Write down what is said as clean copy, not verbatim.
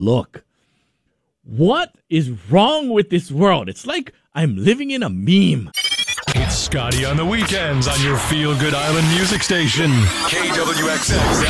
Look, what is wrong with this world? It's like I'm living in a meme. It's Scotty on the weekends on your Feel Good Island music station. KWXX